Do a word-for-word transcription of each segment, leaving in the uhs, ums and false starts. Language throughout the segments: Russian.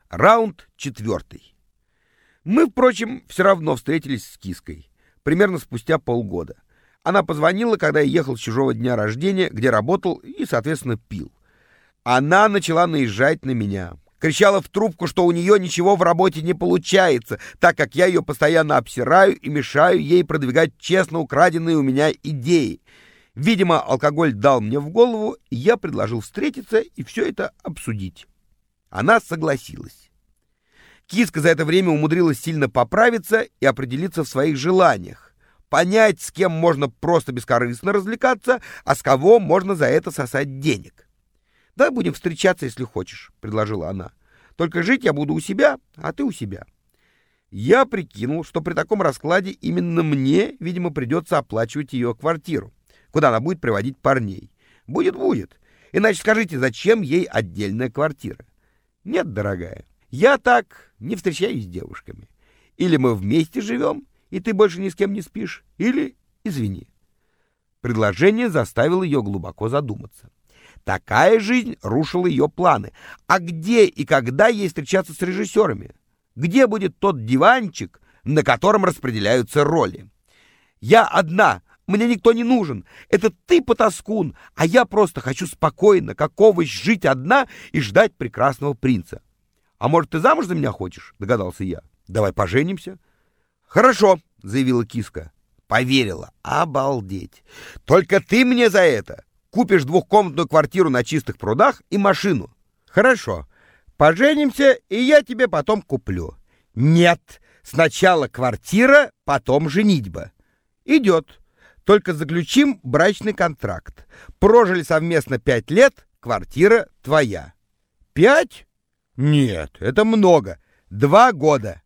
Раунд четвертый. Мы, впрочем, все равно встретились с киской. Примерно спустя полгода. Она позвонила, когда я ехал с чужого дня рождения, где работал и, соответственно, пил. Она начала наезжать на меня. Кричала в трубку, что у нее ничего в работе не получается, так как я ее постоянно обсираю и мешаю ей продвигать честно украденные у меня идеи. Видимо, алкоголь дал мне в голову, и я предложил встретиться и все это обсудить. Она согласилась. Киска за это время умудрилась сильно поправиться и определиться в своих желаниях. Понять, с кем можно просто бескорыстно развлекаться, а с кого можно за это сосать денег. «Давай будем встречаться, если хочешь», — предложила она. «Только жить я буду у себя, а ты у себя». Я прикинул, что при таком раскладе именно мне, видимо, придется оплачивать ее квартиру, куда она будет приводить парней. Будет-будет. Иначе скажите, зачем ей отдельная квартира? Нет, дорогая, я так не встречаюсь с девушками. Или мы вместе живем, и ты больше ни с кем не спишь, или извини. Предложение заставило ее глубоко задуматься. Такая жизнь рушила ее планы. А где и когда ей встречаться с режиссерами? Где будет тот диванчик, на котором распределяются роли? Я одна, мне никто не нужен. Это ты потаскун, а я просто хочу спокойно, как овощ, жить одна и ждать прекрасного принца. А может, ты замуж за меня хочешь? Догадался я. Давай поженимся. Хорошо, заявила киска. Поверила. Обалдеть. Только ты мне за это купишь двухкомнатную квартиру на Чистых прудах и машину. Хорошо. Поженимся, и я тебе потом куплю. Нет, сначала квартира, потом женитьба. Идет. Только заключим брачный контракт. Прожили совместно пять лет, квартира твоя. Пять? Нет, это много. Два года.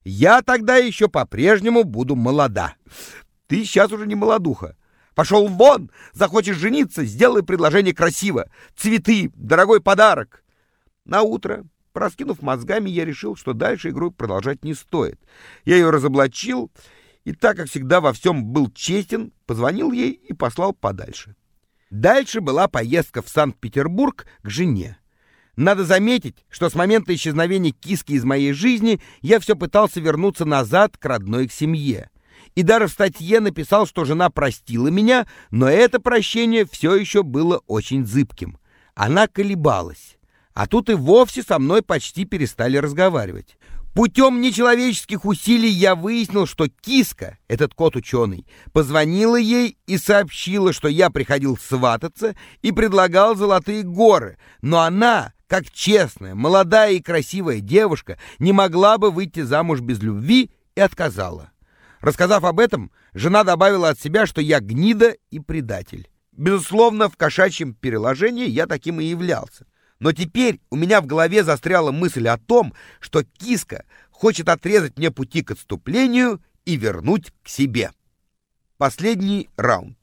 Я тогда еще по-прежнему буду молода. Ты сейчас уже не молодуха. Пошел вон, захочешь жениться, сделай предложение красиво. Цветы, дорогой подарок. На утро, проскинув мозгами, я решил, что дальше игру продолжать не стоит. Я ее разоблачил, и так как всегда во всем был честен, позвонил ей и послал подальше. Дальше была поездка в Санкт-Петербург к жене. Надо заметить, что с момента исчезновения киски из моей жизни я все пытался вернуться назад к родной к семье. И даже в статье написал, что жена простила меня, но это прощение все еще было очень зыбким. Она колебалась. А тут и вовсе со мной почти перестали разговаривать. Путем нечеловеческих усилий я выяснил, что киска, этот кот-ученый, позвонила ей и сообщила, что я приходил свататься и предлагал золотые горы, но она, как честная, молодая и красивая девушка, не могла бы выйти замуж без любви и отказала. Рассказав об этом, жена добавила от себя, что я гнида и предатель. Безусловно, в кошачьем переложении я таким и являлся. Но теперь у меня в голове застряла мысль о том, что киска хочет отрезать мне пути к отступлению и вернуть к себе. Последний раунд.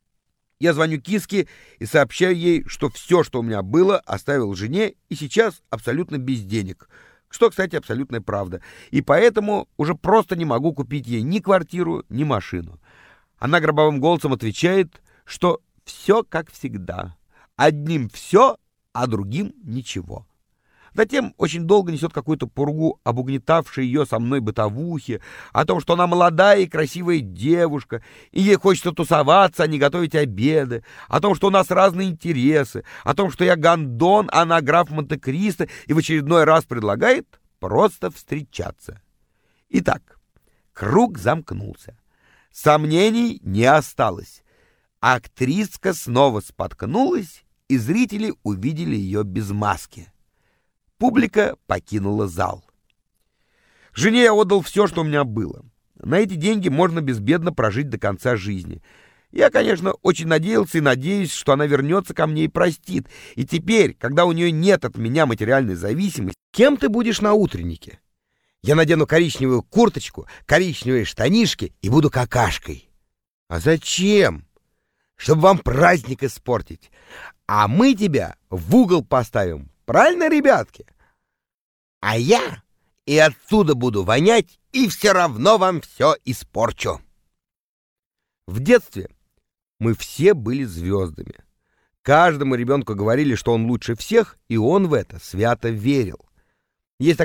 Я звоню киске и сообщаю ей, что все, что у меня было, оставил жене и сейчас абсолютно без денег. Что, кстати, абсолютная правда. И поэтому уже просто не могу купить ей ни квартиру, ни машину. Она гробовым голосом отвечает, что все как всегда. Одним все, а другим ничего. Затем очень долго несет какую-то пургу об угнетавшей ее со мной бытовухе, о том, что она молодая и красивая девушка, и ей хочется тусоваться, а не готовить обеды, о том, что у нас разные интересы, о том, что я гондон, а она граф Монте-Кристо, и в очередной раз предлагает просто встречаться. Итак, круг замкнулся. Сомнений не осталось. Актриска снова споткнулась, и зрители увидели ее без маски. Публика покинула зал. Жене я отдал все, что у меня было. На эти деньги можно безбедно прожить до конца жизни. Я, конечно, очень надеялся и надеюсь, что она вернется ко мне и простит. И теперь, когда у нее нет от меня материальной зависимости, кем ты будешь на утреннике? Я надену коричневую курточку, коричневые штанишки и буду какашкой. А зачем? Чтобы вам праздник испортить. А мы тебя в угол поставим. Правильно, ребятки? А я и оттуда буду вонять, и все равно вам все испорчу. В детстве мы все были звездами. Каждому ребенку говорили, что он лучше всех, и он в это свято верил. Есть такая